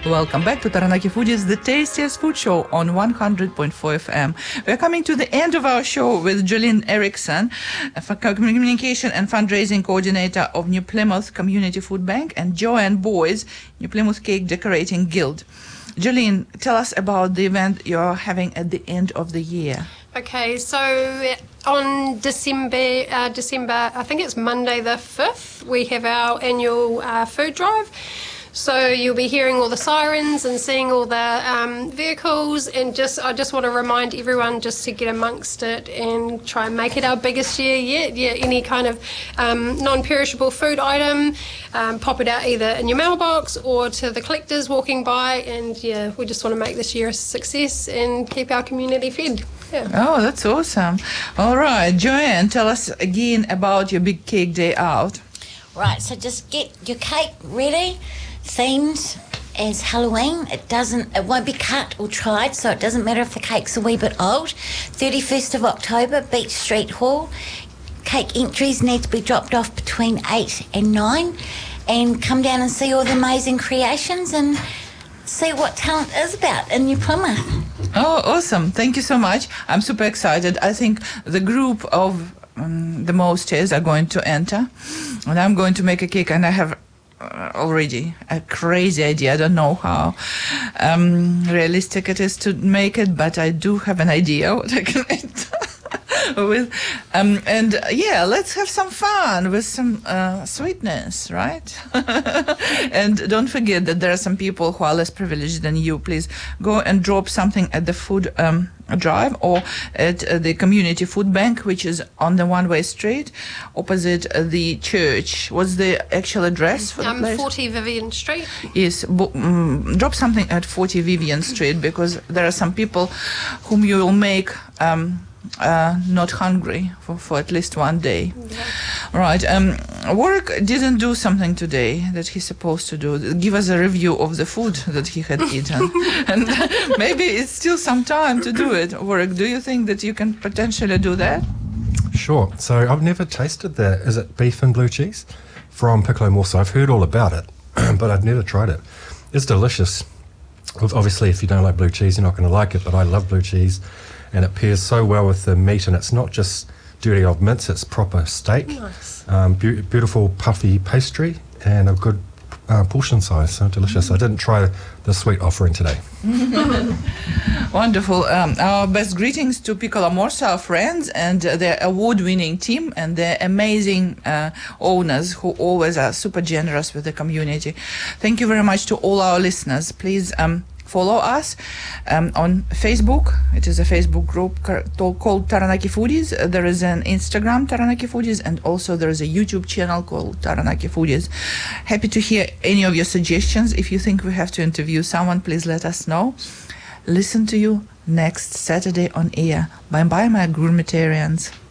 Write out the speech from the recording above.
Welcome back to Taranaki Foodies, the tastiest food show on 100.4 FM. We're coming to the end of our show with Jolene Erickson, Communication and Fundraising Coordinator of New Plymouth Community Food Bank, and Joanne Boys, New Plymouth Cake Decorating Guild. Jolene, tell us about the event you're having at the end of the year. Okay, so on December, I think it's Monday the 5th, we have our annual food drive. So you'll be hearing all the sirens and seeing all the vehicles, and I just want to remind everyone just to get amongst it and try and make it our biggest year yet. Yeah, any kind of non-perishable food item, pop it out either in your mailbox or to the collectors walking by, and yeah, we just want to make this year a success and keep our community fed. Yeah. Oh, that's awesome. All right, Joanne, tell us again about your Big Cake Day Out. Right, so just get your cake ready, themed as Halloween. It won't be cut or tried, so it doesn't matter if the cake's a wee bit old. 31st of October, Beach Street Hall. Cake entries need to be dropped off between 8 and 9, and come down and see all the amazing creations and see what talent is about in New Plymouth. Oh, awesome. Thank you so much. I'm super excited. I think the group of the Mostes are going to enter, and I'm going to make a cake, and I have already a crazy idea. I don't know how realistic it is to make it, but I do have an idea what I can make with. And yeah, let's have some fun with some sweetness, right? And don't forget that there are some people who are less privileged than you. Please go and drop something at the food drive or at the community food bank, which is on the one-way street opposite the church. What's the actual address for the place? 40 Vivian Street. Yes, drop something at 40 Vivian Street, because there are some people whom you will make not hungry for at least one day. Yeah. Right. Warwick didn't do something today that he's supposed to do. Give us a review of the food that he had eaten. And maybe it's still some time to do it. Warwick, do you think that you can potentially do that? Sure. So I've never tasted the, is it beef and blue cheese from Piccolo Morso? I've heard all about it, but I've never tried it. It's delicious. Obviously, if you don't like blue cheese, you're not going to like it, but I love blue cheese. And it pairs so well with the meat, and it's not just dirty old mince, it's proper steak. Nice. Beautiful puffy pastry and a good portion size, so delicious. I didn't try the sweet offering today. Wonderful. Our best greetings to Piccolo Morso, our friends, and their award-winning team, and their amazing owners who always are super generous with the community. Thank you very much to all our listeners. Please follow us on Facebook. It is a Facebook group called Taranaki Foodies. There is an Instagram, Taranaki Foodies, and also there is a YouTube channel called Taranaki Foodies. Happy to hear any of your suggestions. If you think we have to interview someone, please let us know. Listen to you next Saturday on air. Bye-bye, my gourmetarians.